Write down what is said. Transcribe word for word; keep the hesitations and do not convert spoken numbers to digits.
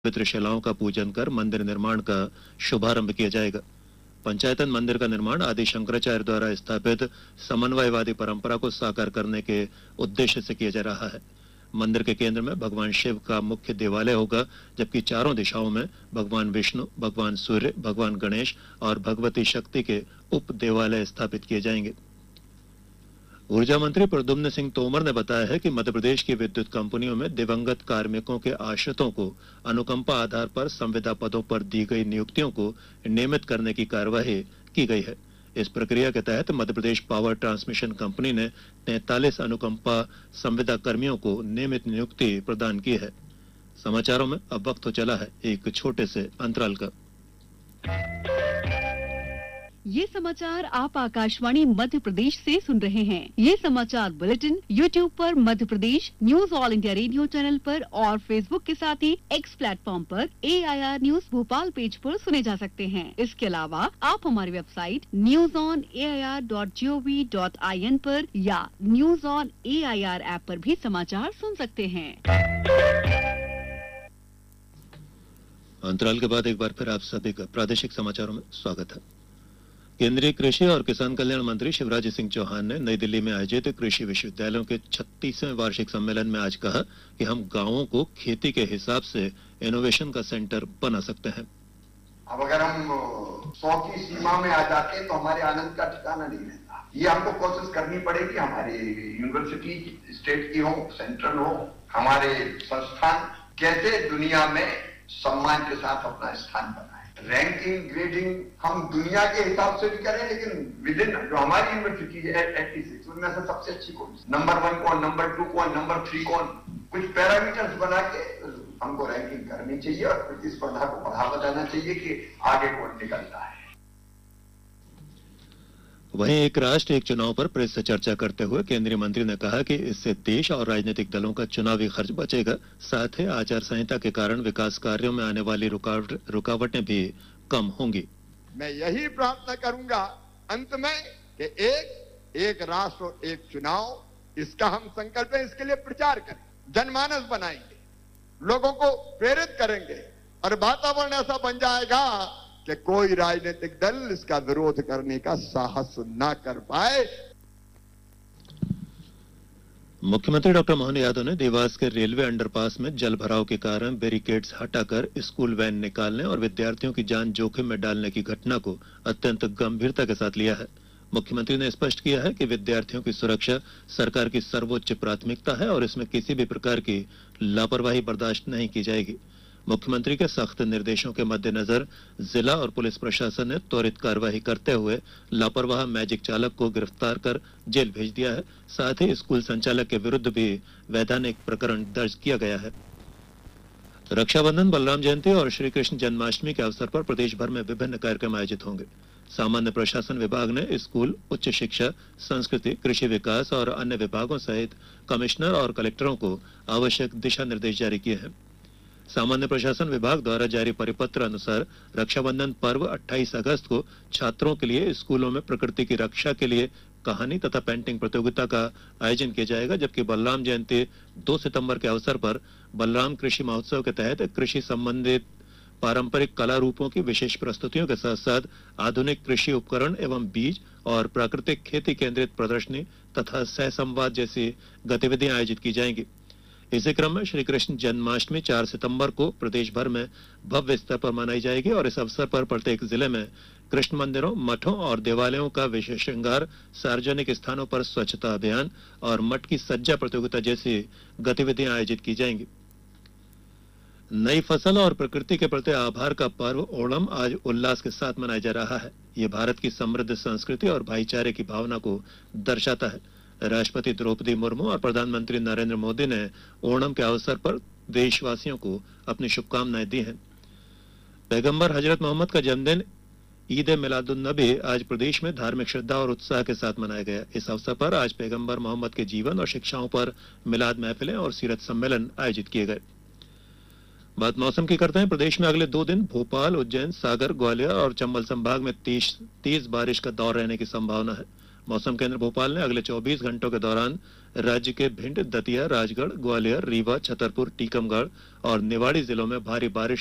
पवित्र शिलाओं का पूजन कर मंदिर निर्माण का शुभारंभ किया जाएगा। पंचायतन मंदिर का निर्माण आदि शंकराचार्य द्वारा स्थापित समन्वयवादी परंपरा को साकार करने के उद्देश्य से किया जा रहा है। मंदिर के केंद्र में भगवान शिव का मुख्य देवालय होगा, जबकि चारों दिशाओं में भगवान विष्णु, भगवान सूर्य, भगवान गणेश और भगवती शक्ति के उप देवालय स्थापित किए जाएंगे। ऊर्जा मंत्री प्रद्युम्न सिंह तोमर ने बताया है कि मध्य प्रदेश की विद्युत कंपनियों में दिवंगत कार्मिकों के आश्रितों को अनुकंपा आधार पर संविदा पदों पर दी गई नियुक्तियों को नियमित करने की कार्यवाही की गई है। इस प्रक्रिया के तहत Madhya Pradesh power transmission company ने तैंतालीस अनुकंपा संविदा कर्मियों को नियमित नियुक्ति प्रदान की है। समाचारों में अब वक्त हो चला है एक छोटे से अंतराल का। ये समाचार आप आकाशवाणी मध्य प्रदेश से सुन रहे हैं। ये समाचार बुलेटिन यूट्यूब पर Madhya Pradesh news all India radio channel पर और फेसबुक के साथ ही एक्स प्लेटफॉर्म पर ए I R news Bhopal page पर सुने जा सकते हैं। इसके अलावा आप हमारी website news on A I R dot G O V dot I N पर या news on A I R app पर भी समाचार सुन सकते हैं। अंतराल के बाद एक बार फिर आप सभी का प्रादेशिक समाचारों में स्वागत है। केंद्रीय कृषि और किसान कल्याण मंत्री शिवराज सिंह चौहान ने नई दिल्ली में आयोजित कृषि विश्वविद्यालयों के छत्तीसवें वार्षिक सम्मेलन में आज कहा कि हम गांवों को खेती के हिसाब से इनोवेशन का सेंटर बना सकते हैं। अब अगर हम सौ की सीमा में आ जाते हैं तो हमारे आनंद का ठिकाना नहीं रहता। ये हमको कोशिश करनी पड़ेगी। हमारी यूनिवर्सिटी स्टेट की हो, सेंट्रल हो, हमारे संस्थान कैसे दुनिया में सम्मान के साथ अपना स्थान बनाए। रैंकिंग, ग्रेडिंग हम दुनिया के हिसाब से भी करें, लेकिन विद इन जो हमारी यूनिवर्सिटी है छियासी, उनमें से सबसे अच्छी कौन, नंबर वन कौन, नंबर टू कौन, नंबर थ्री कौन, कुछ पैरामीटर्स बना के हमको रैंकिंग करनी चाहिए और प्रतिस्पर्धा को बढ़ावा देना चाहिए कि आगे कौन निकलता है। वहीं एक राष्ट्र एक चुनाव पर प्रेस से चर्चा करते हुए केंद्रीय मंत्री ने कहा कि इससे देश और राजनीतिक दलों का चुनावी खर्च बचेगा। साथ ही आचार संहिता के कारण विकास कार्यों में आने वाली रुकावट रुकावटें भी कम होंगी। मैं यही प्रार्थना करूंगा अंत में कि एक एक राष्ट्र और एक चुनाव, इसका हम संकल्प है, इसके लिए प्रचार करें, जनमानस बनाएंगे, लोगों को प्रेरित करेंगे और वातावरण ऐसा बन जाएगा कि कोई राजनीतिक दल इसका विरोध करने का साहस ना कर पाए। मुख्यमंत्री डॉक्टर मोहन यादव ने देवास के रेलवे अंडरपास में जल भराव के कारण बैरिकेड्स हटाकर स्कूल वैन निकालने और विद्यार्थियों की जान जोखिम में डालने की घटना को अत्यंत गंभीरता के साथ लिया है। मुख्यमंत्री ने स्पष्ट किया है कि विद्यार्थियों की सुरक्षा सरकार की सर्वोच्च प्राथमिकता है और इसमें किसी भी प्रकार की लापरवाही बर्दाश्त नहीं की जाएगी। मुख्यमंत्री के सख्त निर्देशों के मद्देनजर जिला और पुलिस प्रशासन ने त्वरित कार्रवाई करते हुए लापरवाह मैजिक चालक को गिरफ्तार कर जेल भेज दिया है। साथ ही स्कूल संचालक के विरुद्ध भी वैधानिक प्रकरण दर्ज किया गया है। रक्षाबंधन, बलराम जयंती और श्री कृष्ण जन्माष्टमी के अवसर पर प्रदेश भर में विभिन्न कार्यक्रम आयोजित होंगे। सामान्य प्रशासन विभाग ने स्कूल, उच्च शिक्षा, संस्कृति, कृषि विकास और अन्य विभागों सहित कमिश्नर और कलेक्टरों को आवश्यक दिशा निर्देश जारी किए हैं। सामान्य प्रशासन विभाग द्वारा जारी परिपत्र अनुसार रक्षाबंधन पर्व अट्ठाईस अगस्त को छात्रों के लिए स्कूलों में प्रकृति की रक्षा के लिए कहानी तथा पेंटिंग प्रतियोगिता का आयोजन किया जाएगा, जबकि बलराम जयंती दो सितंबर के अवसर पर बलराम कृषि महोत्सव के तहत कृषि संबंधित पारंपरिक कला रूपों की विशेष प्रस्तुतियों के साथ साथ आधुनिक कृषि उपकरण एवं बीज और प्राकृतिक खेती केंद्रित प्रदर्शनी तथा सह संवाद जैसी गतिविधियां आयोजित की जाएंगी। इसी क्रम में श्री कृष्ण जन्माष्टमी चार सितंबर को प्रदेश भर में भव्य स्तर पर मनाई जाएगी और इस अवसर पर प्रत्येक जिले में कृष्ण मंदिरों, मठों और देवालयों का विशेष श्रृंगार, सार्वजनिक स्थानों पर स्वच्छता अभियान और मठ की सज्जा प्रतियोगिता जैसी गतिविधियां आयोजित की जाएंगी। नई फसल और प्रकृति के प्रति आभार का पर्व ओणम आज उल्लास के साथ मनाया जा रहा है। ये भारत की समृद्ध संस्कृति और भाईचारे की भावना को दर्शाता है। राष्ट्रपति द्रौपदी मुर्मू और प्रधानमंत्री नरेंद्र मोदी ने ओणम के अवसर पर देशवासियों को अपनी शुभकामनाएं दी हैं। पैगंबर हजरत मोहम्मद का जन्मदिन ईद ए मिलादुन्नबी आज प्रदेश में धार्मिक श्रद्धा और उत्साह के साथ मनाया गया। इस अवसर पर आज पैगंबर मोहम्मद के जीवन और शिक्षाओं पर मिलाद महफिलें और सीरत सम्मेलन आयोजित किए गए। बात मौसम की करते हैं। प्रदेश में अगले दो दिन भोपाल, उज्जैन, सागर, ग्वालियर और चंबल संभाग में तेज तेज बारिश का दौर रहने की संभावना है। मौसम केंद्र भोपाल ने अगले चौबीस घंटों के दौरान राज्य के भिंड, दतिया, राजगढ़, ग्वालियर, रीवा, छतरपुर, टीकमगढ़ और निवाड़ी जिलों में भारी बारिश